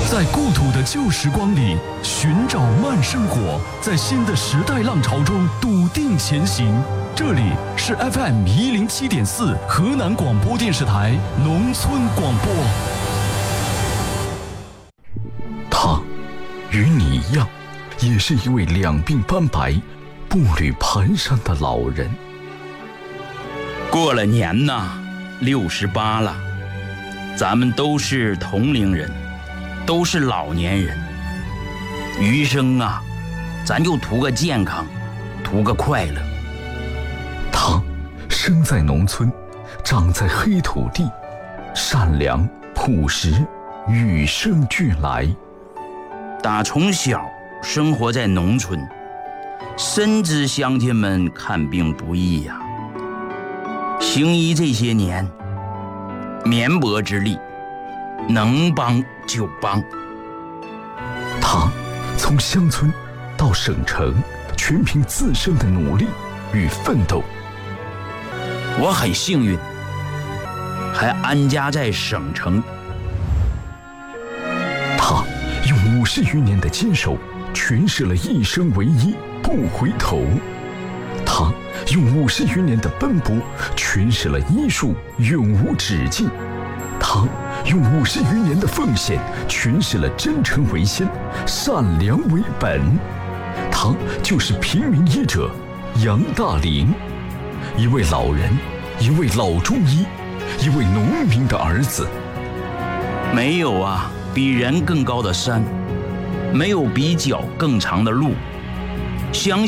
在故土的旧时光里寻找慢生活，在新的时代浪潮中笃定前行。这里是 FM107.4 河南广播电视台农村广播。他与你一样，也是一位两鬓斑白、步履蹒跚的老人。 过了年呐，68了，咱们都是同龄人，都是老年人。余生啊，咱就图个健康，图个快乐。 他生在农村，长在黑土地，善良朴实，与生俱来。 打从小生活在农村，深知乡亲们看病不易呀。行医这些年，绵薄之力，能帮就帮。 他从乡村到省城，全凭自身的努力与奋斗。 我很幸运，还安家在省城。 他用50余年的坚守，诠释了一生为一，不回头。他用50余年的奔波，诠释了医术永无止境。他用50余年的奉献，诠释了真诚为先，善良为本。他就是平民医者杨大林，一位老人，一位老中医，一位农民的儿子。 没有啊比人更高的山，没有比脚更长的路。相